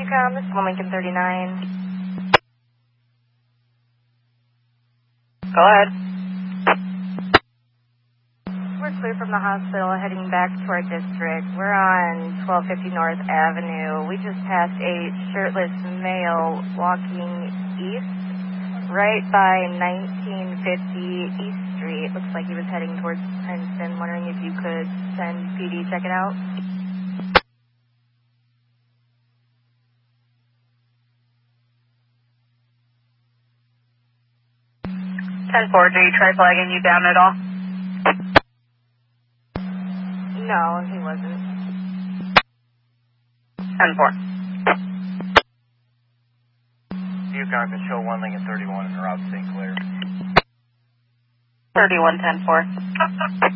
Intercom, this is Lincoln 39. Go ahead. We're clear from the hospital heading back to our district. We're on 1250 North Avenue. We just passed a shirtless male walking east, right by 1950 East Street. It looks like he was heading towards Princeton. Wondering if you could send PD check it out. 10-4, do you try flagging you down at all? No, he wasn't. 10-4. Yukon can show 1 Lincoln 31 in the route St. Clair. 31, 10-4.